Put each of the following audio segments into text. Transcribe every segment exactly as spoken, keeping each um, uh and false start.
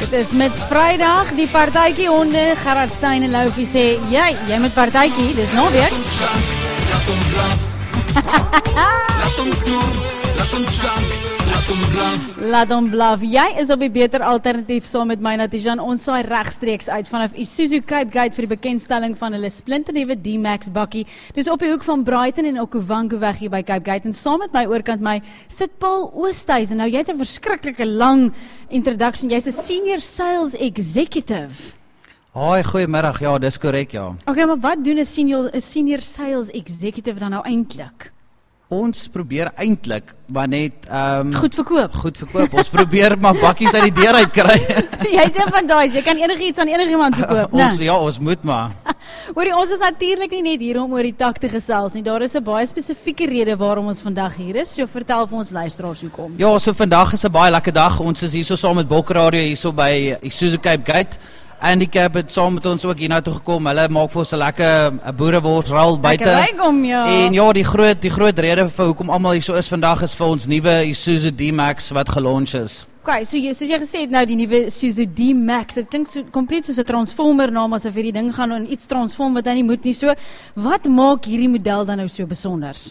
Dit is mits Vrydag, die partytjie honde, Gerard Stein en Loufie sê, jy, jy met partytjie, dis nou weer. Laat hom blaf. Laat hom knor, laat hom chunk, laat hom blaf. Laat hom blaf. Jy is op die beter alternatief saam met my Natijan. Ons saai regstreeks uit vanaf Isuzu Cape Gate vir die bekendstelling van hulle splinternuwe D-Max bakkie. Dis op die hoek van Brighton en Okuwango weg hier by Cape Gate. En saam met my oorkant my sit Paul Oosthuizen. Nou jy het 'n verskriklike lang introduction. Jy's 'n senior sales executive. Hoi, goeiemiddag. Ja, dis korrek, ja. Okay, maar wat doen 'n senior 'n senior sales executive dan nou eintlik? Ons probeer eintlik maar net ehm um, Goed verkoop. Goed verkoop. Ons probeer maar bakkies uit die deur uit kry. Jy sê van daai, jy kan enigiets aan enigiemand verkoop, né? Ons ja, ons moet maar. Hoorie, ons is natuurlik nie net hier om oor die tak te gesels nie. Daar is 'n baie spesifieke rede waarom ons vandag hier is. So vertel vir ons luisteraars hoekom. Ja, so vandag is 'n baie lekker dag. Ons is hierso saam met Bok Radio hierso by Isuzu Cape Gate. Handicap het saam met ons ook hier nou toe gekom. Hulle maak vir ons 'n lekker boereworsrol buite. Lekker rykom, ja. En ja, die groot die groot rede vir hoekom almal hier so is vandag is vir ons nuwe Isuzu D-Max wat gelunch is. Okay, so jy soos jy gesê het nou die nuwe Isuzu D-Max. Ek dink so kompleet soos 'n transformer naam asof hierdie ding gaan in iets transform wat hy nie moet nie. So wat maak hierdie model dan nou so besonders?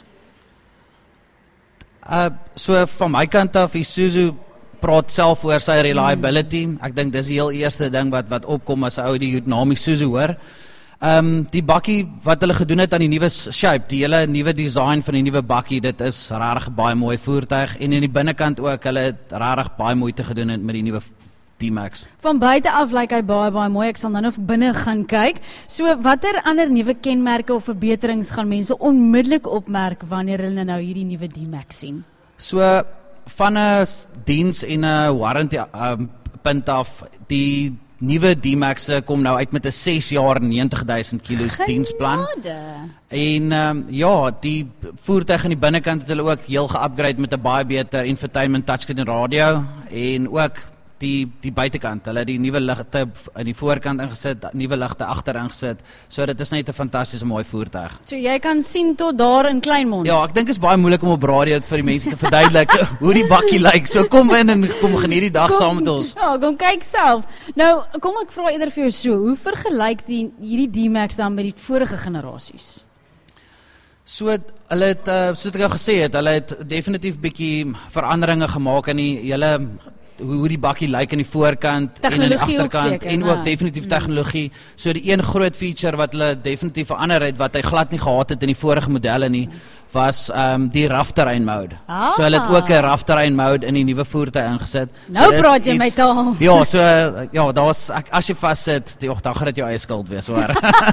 Uh so van my kant af Isuzu praat self oor sy reliability. Mm. Ek dink dis die heel eerste ding wat wat opkom as 'n ou die naam Isuzu hoor. Ehm um, die bakkie wat hulle gedoen het aan die nuwe shape, die hele nuwe design van die nuwe bakkie, dit is regtig baie mooi voertuig en in die binnekant ook, hulle het regtig baie moeite gedoen met die nuwe D-Max. Van buite af lyk hy baie baie mooi. Ek sal nou nog binne gaan kyk. So watter ander nuwe kenmerke of verbeterings gaan mense onmiddellik opmerk wanneer hulle nou hierdie nuwe D-Max sien? So van 'n diens en 'n warranty um, punt af, die nuwe D-Max kom nou uit met 'n ses jaar negentig duisend kilos diensplan. En um, ja, die voertuig in die binnekant het hulle ook heel ge-upgrade met 'n baie beter infotainment touchscreen radio en ook die die buitekant. Hulle het die nuwe ligte in die voorkant ingesit, nuwe ligte agter ingesit. So dit is net 'n fantastiese mooi voertuig. So jy kan sien tot daar in Kleinmond. Ja, ek dink is baie moeilik om op radio vir die mense te verduidelik hoe die bakkie lyk. So kom in en kom geniet die dag kom, saam met ons. Ja, kom kyk self. Nou, kom ek vra eerder vir jou so, hoe vergelyk die hierdie D-Max dan met die vorige generasies? So hulle het uh, soos ek al gesê het, hulle het definitief bietjie veranderinge gemaak in die hele hoe die bakkie lyk in die voorkant en in die agterkant seker, en ook definitief tegnologie. So die een groot feature wat hulle definitief verander het wat hy glad nie gehad het in die vorige modelle nie, was um, die rough-terrain mode. Ah. So hulle het ook 'n rough-terrain mode in die nuwe voertuig ingesit. Nou so, praat jy my taal. Ja, so ja, daar's as jy vassit, joh, dan gaan dit jou eie skuld wees, hoor.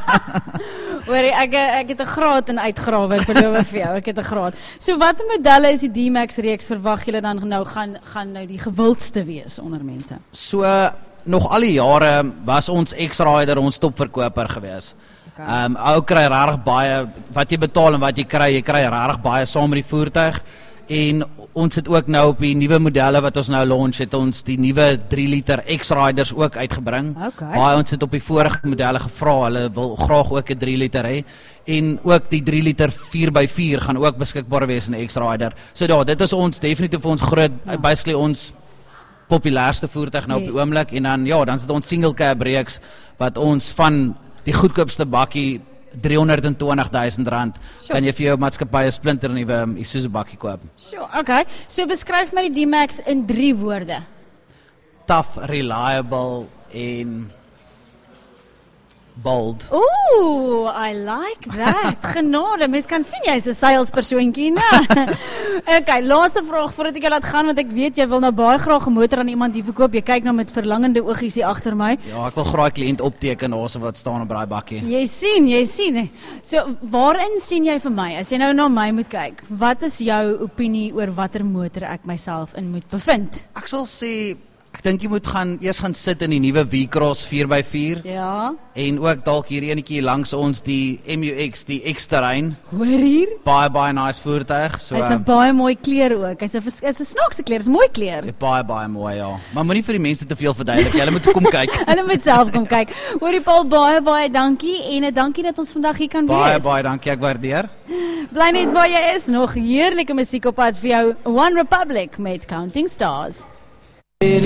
Hoorie, ek ek het 'n graad in uitgrawe, ek beloof vir jou, ek het 'n graad. So watter modelle is die D-Max reeks verwag julle dan nou gaan gaan nou die gewildste wees onder mense? So nog al die jare was ons X-Rider ons topverkoper gewees. Okay. Ehm um, ou kry regtig baie wat jy betaal en wat jy kry, jy kry regtig baie saam met die voertuig. En ons het ook nou op die nuwe modelle wat ons nou launch het ons die nuwe drie liter X-Riders ook uitgebring. Okay. Baie ons het op die vorige modelle gevra, hulle wil graag ook 'n drie liter hê. En ook die drie liter vier by vier gaan ook beskikbaar wees in 'n X-Rider. So ja, dit is ons definitief ons groot, ja. basically ons populairste voertuig nou yes. op die oomblik. En dan ja, dan sit ons single cab reeks wat ons van die goedkoopste bakkie driehonderd en twintig duisend rand sure. kan jy vir jou maatskappy 'n splinter nuwe Isuzu bakkie koop. Sure, okay. So beskryf my die D-Max in drie woorde. Tough, reliable en bold. Ooh, I like that. Genade, mens kan sien jy's 'n salespersoontjie, né? Okay, laaste vraag voordat ek jou laat gaan want ek weet jy wil nou baie graag 'n motor aan iemand hier verkoop. Jy kyk nou met verlangende oogies hier agter my. Ja, ek wil graag 'n kliënt opteken daarso wat staan op daai bakkie. Jy sien, jy sien. So, waarin sien jy vir my as jy nou na my moet kyk? Wat is jou opinie oor watter motor ek myself in moet bevind? Ek sal sê ek dink jy moet gaan eers gaan sit in die nuwe V-Cross vier by vier. Ja. En ook dalk hier enetjie langs ons die M U X, die X-Terrein. Hoor hier? Baie baie nice voertuig. So Hy's 'n baie mooi kleur ook. Hy's 'n is 'n snaakse kleur, is mooi kleur. Baie baie mooi, ja. Maar moenie vir die mense te veel verduidelik. Hulle moet kom kyk. Hulle moet self kom kyk. Hoorie Paul, baie baie dankie en 'n dankie dat ons vandag hier kan baie, wees. Baie baie dankie, ek waardeer. Bly net waar jy is. Nog heerlike musiek op pad vir jou. One Republic met Counting Stars.